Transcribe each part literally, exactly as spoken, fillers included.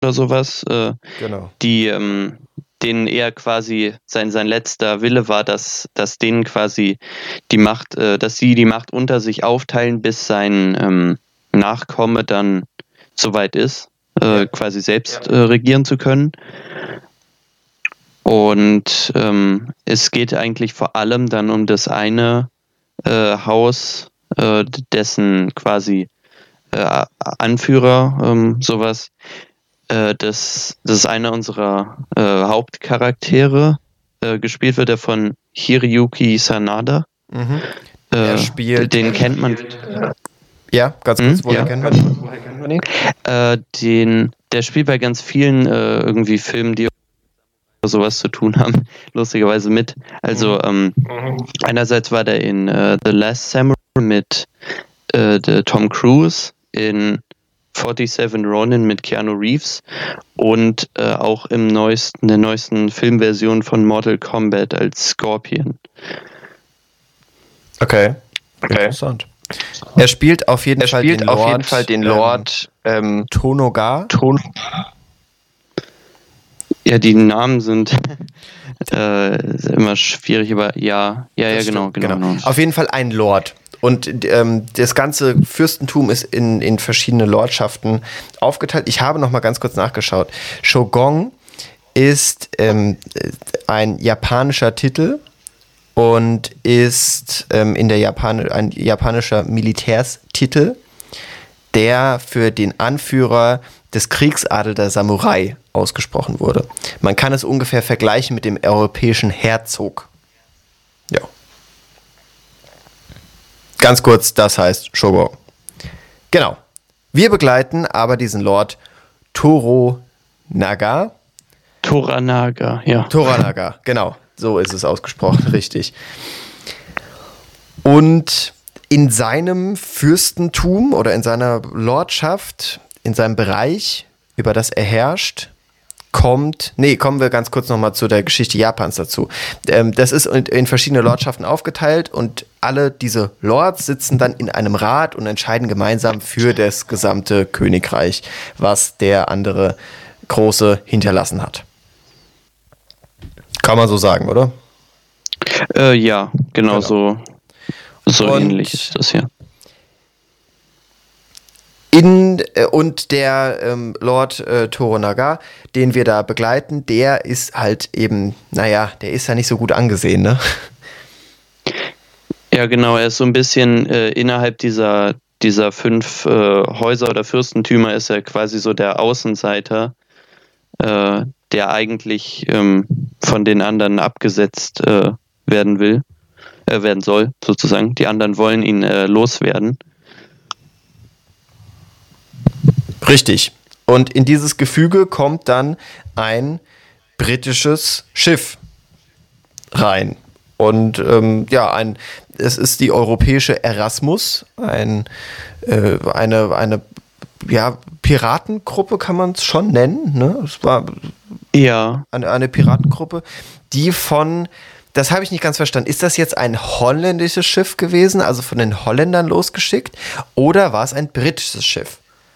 oder sowas, äh, Genau. die ähm, denen er quasi sein sein letzter Wille war, dass dass denen quasi die Macht, äh, dass sie die Macht unter sich aufteilen, bis sein ähm, Nachkomme dann soweit ist, äh, Ja. quasi selbst Ja. äh, regieren zu können. Und ähm, es geht eigentlich vor allem dann um das eine äh, Haus, äh, dessen quasi äh, Anführer, ähm, sowas. Äh, das, das ist einer unserer äh, Hauptcharaktere. Äh, gespielt wird er von Hiroyuki Sanada. Mhm. Äh, Er spielt. Den kennt man. Ja, ganz Hm? kurz, woher Ja. kennt man, woher kennt man ihn? Äh, den, der spielt bei ganz vielen äh, irgendwie Filmen, die sowas zu tun haben, lustigerweise mit. Also ähm, einerseits war der in äh, The Last Samurai mit äh, der Tom Cruise, in forty-seven Ronin mit Keanu Reeves und äh, auch im neuesten, der neuesten Filmversion von Mortal Kombat als Scorpion. Okay. Okay. Interessant. Er spielt auf jeden Er Fall spielt den auf Lord, jeden Fall den ähm, Lord ähm, Tonogar. Ton. Ja, die Namen sind äh, immer schwierig, aber ja, ja, ja, Das genau, stimmt, genau, genau. Auf jeden Fall ein Lord. Und ähm, das ganze Fürstentum ist in, in verschiedene Lordschaften aufgeteilt. Ich habe noch mal ganz kurz nachgeschaut. Shogun ist ähm, ein japanischer Titel und ist ähm, in der Japan ein japanischer Militärstitel, der für den Anführer des Kriegsadel der Samurai ausgesprochen wurde. Man kann es ungefähr vergleichen mit dem europäischen Herzog. Ja. Ganz kurz, das heißt Shogun. Genau. Wir begleiten aber diesen Lord Toranaga. Toranaga, ja. Toranaga, genau. So ist es ausgesprochen, richtig. Und in seinem Fürstentum oder in seiner Lordschaft, in seinem Bereich, über das er herrscht, kommt, nee, kommen wir ganz kurz nochmal zu der Geschichte Japans dazu. Ähm, das ist in, in verschiedene Lordschaften aufgeteilt und alle diese Lords sitzen dann in einem Rat und entscheiden gemeinsam für das gesamte Königreich, was der andere Große hinterlassen hat. Kann man so sagen, oder? Äh, ja, genau, Genau. so, so Und- ähnlich ist das, ja. In, äh, und der ähm, Lord äh, Toranaga, den wir da begleiten, der ist halt eben, naja, der ist ja nicht so gut angesehen, ne? Ja, genau, er ist so ein bisschen äh, innerhalb dieser, dieser fünf äh, Häuser oder Fürstentümer ist er quasi so der Außenseiter, äh, der eigentlich ähm, von den anderen abgesetzt äh, werden will, äh, werden soll, sozusagen. Die anderen wollen ihn äh, loswerden. Richtig. Und in dieses Gefüge kommt dann ein britisches Schiff rein. Und ähm, ja, ein, es ist die europäische Erasmus, ein, äh, eine, eine ja, Piratengruppe kann man es schon nennen. Ne? Es war Ja, eine, eine Piratengruppe, die von, das habe ich nicht ganz verstanden, ist das jetzt ein holländisches Schiff gewesen, also von den Holländern losgeschickt, oder war es ein britisches Schiff?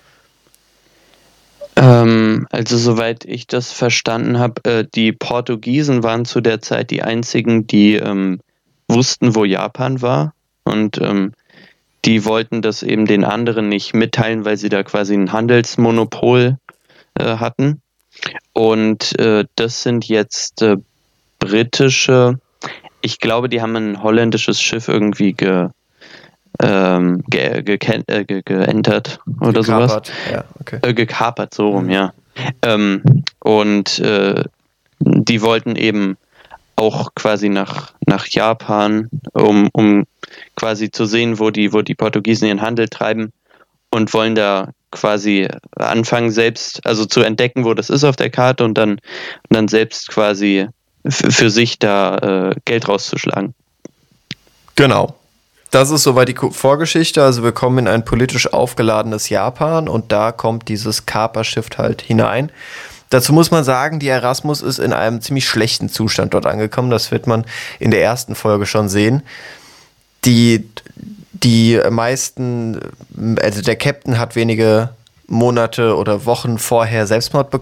ähm, also soweit ich das verstanden habe, äh, die Portugiesen waren zu der Zeit die einzigen, die ähm, wussten, wo Japan war, und ähm, die wollten das eben den anderen nicht mitteilen, weil sie da quasi ein Handelsmonopol äh, hatten. Und äh, das sind jetzt äh, britische, ich glaube, die haben ein holländisches Schiff irgendwie ge, ähm, ge, ge, äh, ge, geentert oder sowas. Gekapert. Ja, okay. Äh, gekapert, so rum, ja. Ähm, und äh, die wollten eben auch quasi nach, nach Japan, um, um quasi zu sehen, wo die, wo die Portugiesen ihren Handel treiben, und wollen da quasi anfangen, selbst, also zu entdecken, wo das ist auf der Karte, und dann, und dann selbst quasi f- für sich da äh, Geld rauszuschlagen. Genau. Das ist soweit die Ko- Vorgeschichte. Also wir kommen in ein politisch aufgeladenes Japan und da kommt dieses Kaperschiff halt hinein. Dazu muss man sagen, die Erasmus ist in einem ziemlich schlechten Zustand dort angekommen. Das wird man in der ersten Folge schon sehen. Die, die meisten, also der Captain hat wenige Monate oder Wochen vorher Selbstmord